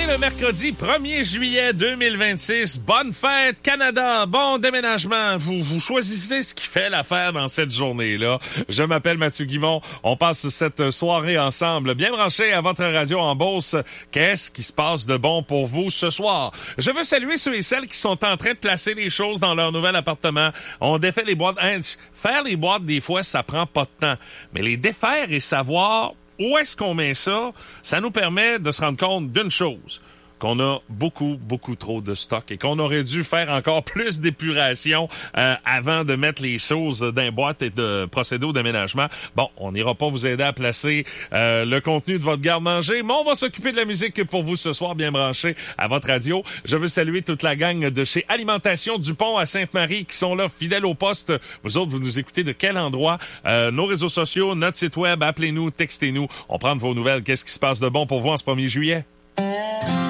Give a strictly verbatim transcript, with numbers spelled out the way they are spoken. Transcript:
est le mercredi premier juillet deux mille vingt-six. Bonne fête, Canada! Bon déménagement! Vous, vous choisissez ce qui fait l'affaire dans cette journée-là. Je m'appelle Mathieu Guimont. On passe cette soirée ensemble. Bien branché à votre radio en Beauce. Qu'est-ce qui se passe de bon pour vous ce soir? Je veux saluer ceux et celles qui sont en train de placer les choses dans leur nouvel appartement. On défait les boîtes. Hein, faire les boîtes, des fois, ça prend pas de temps. Mais les défaire et savoir où est-ce qu'on met ça, ça nous permet de se rendre compte d'une chose, qu'on a beaucoup, beaucoup trop de stock et qu'on aurait dû faire encore plus d'épuration euh, avant de mettre les choses dans les boîtes et de procéder au déménagement. Bon, on n'ira pas vous aider à placer euh, le contenu de votre garde-manger, mais on va s'occuper de la musique pour vous ce soir, bien branché à votre radio. Je veux saluer toute la gang de chez Alimentation Dupont à Sainte-Marie qui sont là, fidèles au poste. Vous autres, vous nous écoutez de quel endroit? Euh, nos réseaux sociaux, notre site web, appelez-nous, textez-nous. On prend de vos nouvelles. Qu'est-ce qui se passe de bon pour vous en ce premier juillet?